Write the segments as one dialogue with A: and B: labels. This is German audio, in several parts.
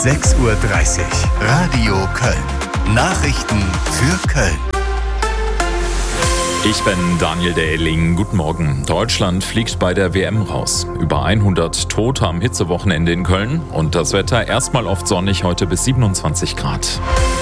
A: 6:30 Uhr. Radio Köln. Nachrichten für Köln.
B: Ich bin Daniel Dehling. Guten Morgen. Deutschland fliegt bei der WM raus. Über 100 Tote am Hitzewochenende in Köln. Und das Wetter erstmal oft sonnig, heute bis 27 Grad.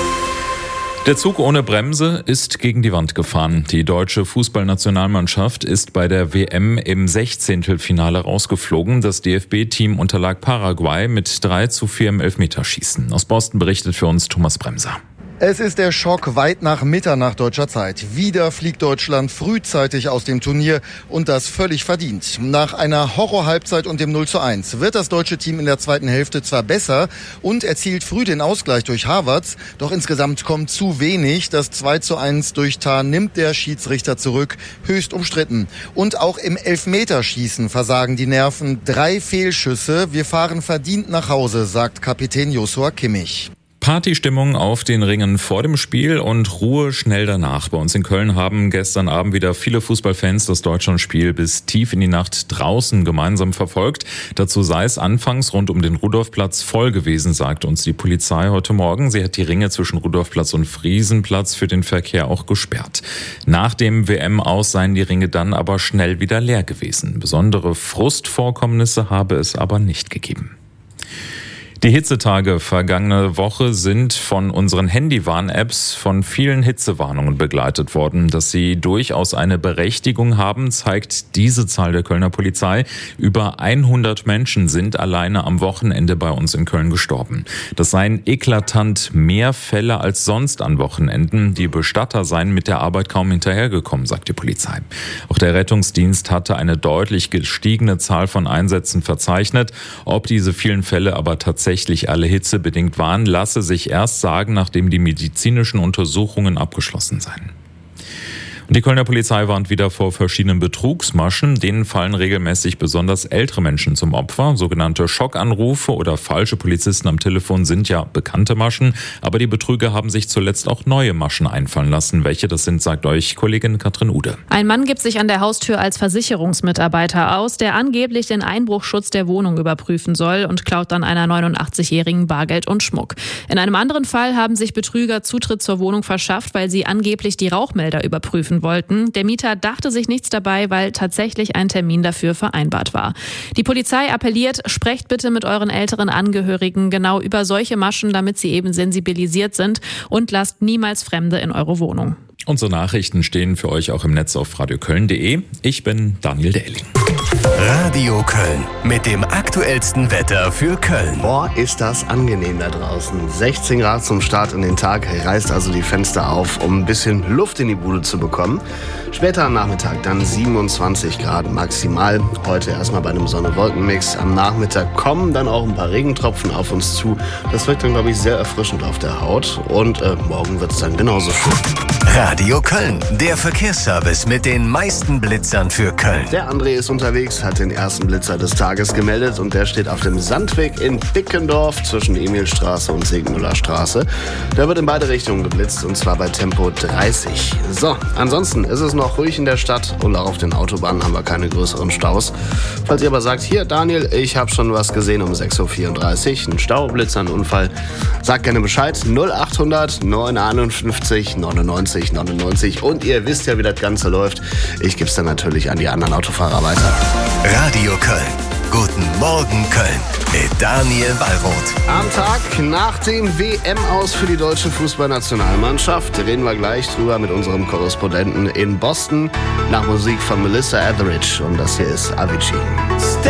B: Der Zug ohne Bremse ist gegen die Wand gefahren. Die deutsche Fußballnationalmannschaft ist bei der WM im 16. rausgeflogen. Das DFB-Team unterlag Paraguay mit 3:4 im Elfmeterschießen. Aus Boston berichtet für uns Thomas Bremser.
C: Es ist der Schock weit nach Mitternacht deutscher Zeit. Wieder fliegt Deutschland frühzeitig aus dem Turnier und das völlig verdient. Nach einer Horror-Halbzeit und dem 0:1 wird das deutsche Team in der zweiten Hälfte zwar besser und erzielt früh den Ausgleich durch Havertz, doch insgesamt kommt zu wenig. Das 2:1 durch Tah nimmt der Schiedsrichter zurück, höchst umstritten. Und auch im Elfmeterschießen versagen die Nerven. 3 Fehlschüsse. Wir fahren verdient nach Hause, sagt Kapitän Joshua Kimmich.
B: Partystimmung auf den Ringen vor dem Spiel und Ruhe schnell danach. Bei uns in Köln haben gestern Abend wieder viele Fußballfans das Deutschlandspiel bis tief in die Nacht draußen gemeinsam verfolgt. Dazu sei es anfangs rund um den Rudolfplatz voll gewesen, sagt uns die Polizei heute Morgen. Sie hat die Ringe zwischen Rudolfplatz und Friesenplatz für den Verkehr auch gesperrt. Nach dem WM-Aus seien die Ringe dann aber schnell wieder leer gewesen. Besondere Frustvorkommnisse habe es aber nicht gegeben. Die Hitzetage vergangene Woche sind von unseren Handywarn-Apps von vielen Hitzewarnungen begleitet worden. Dass sie durchaus eine Berechtigung haben, zeigt diese Zahl der Kölner Polizei. Über 100 Menschen sind alleine am Wochenende bei uns in Köln gestorben. Das seien eklatant mehr Fälle als sonst an Wochenenden. Die Bestatter seien mit der Arbeit kaum hinterhergekommen, sagt die Polizei. Auch der Rettungsdienst hatte eine deutlich gestiegene Zahl von Einsätzen verzeichnet. Ob diese vielen Fälle aber tatsächlich alle hitzebedingt waren, lasse sich erst sagen, nachdem die medizinischen Untersuchungen abgeschlossen seien. Und die Kölner Polizei warnt wieder vor verschiedenen Betrugsmaschen. Denen fallen regelmäßig besonders ältere Menschen zum Opfer. Sogenannte Schockanrufe oder falsche Polizisten am Telefon sind ja bekannte Maschen. Aber die Betrüger haben sich zuletzt auch neue Maschen einfallen lassen. Welche das sind, sagt euch Kollegin Katrin Ude.
D: Ein Mann gibt sich an der Haustür als Versicherungsmitarbeiter aus, der angeblich den Einbruchschutz der Wohnung überprüfen soll und klaut dann einer 89-Jährigen Bargeld und Schmuck. In einem anderen Fall haben sich Betrüger Zutritt zur Wohnung verschafft, weil sie angeblich die Rauchmelder überprüfen wollten. Der Mieter dachte sich nichts dabei, weil tatsächlich ein Termin dafür vereinbart war. Die Polizei appelliert, sprecht bitte mit euren älteren Angehörigen genau über solche Maschen, damit sie eben sensibilisiert sind, und lasst niemals Fremde in eure Wohnung.
B: Unsere Nachrichten stehen für euch auch im Netz auf radioköln.de. Ich bin Daniel Dehling.
A: Radio Köln mit dem aktuellsten Wetter für Köln.
E: Boah, ist das angenehm da draußen. 16 Grad zum Start in den Tag, reißt also die Fenster auf, um ein bisschen Luft in die Bude zu bekommen. Später am Nachmittag dann 27 Grad maximal. Heute erstmal bei einem Sonne-Wolken-Mix. Am Nachmittag kommen dann auch ein paar Regentropfen auf uns zu. Das wirkt dann, glaube ich, sehr erfrischend auf der Haut. Und morgen wird es dann genauso schön.
A: Radio Köln, der Verkehrsservice mit den meisten Blitzern für Köln.
E: Der André ist unterwegs, hat den ersten Blitzer des Tages gemeldet und der steht auf dem Sandweg in Bickendorf zwischen Emilstraße und Siegmüllerstraße. Da wird in beide Richtungen geblitzt und zwar bei Tempo 30. So, ansonsten ist es noch ruhig in der Stadt und auch auf den Autobahnen haben wir keine größeren Staus. Falls ihr aber sagt, hier Daniel, ich habe schon was gesehen um 6:34 Uhr, ein Staublitzer, ein Unfall, sagt gerne Bescheid, 0800 951 99 99 und ihr wisst ja, wie das Ganze läuft. Ich gebe es dann natürlich an die anderen Autofahrer weiter.
A: Radio Köln. Guten Morgen Köln mit Daniel Wallroth.
E: Am Tag nach dem WM-Aus für die deutsche Fußballnationalmannschaft reden wir gleich drüber mit unserem Korrespondenten in Boston nach Musik von Melissa Etheridge und das hier ist Avicii.